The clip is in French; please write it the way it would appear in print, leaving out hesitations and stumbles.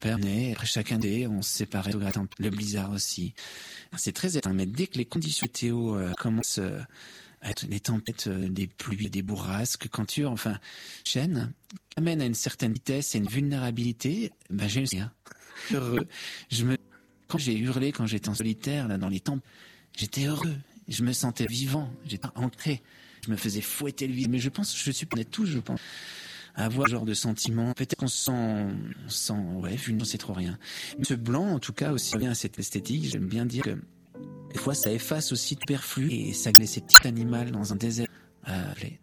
père naît, après chaque année, on se séparait au gratin, le blizzard aussi. C'est très étonnant, mais dès que les conditions météo commencent à être des tempêtes, des pluies, des bourrasques, chaîne, amène à une certaine vitesse et une vulnérabilité, j'ai eu heureux. Quand j'ai hurlé, quand j'étais en solitaire, là, dans les tempes, j'étais heureux. Je me sentais vivant. J'étais ancré. Je me faisais fouetter le vide. Mais je pense, on est tous, à avoir ce genre de sentiment. Peut-être qu'on se sent, vulnérable, c'est trop rien. Ce blanc, en tout cas, aussi, revient à cette esthétique. J'aime bien dire que, des fois, ça efface aussi le superflu et ça laisse ces petits animaux dans un désert.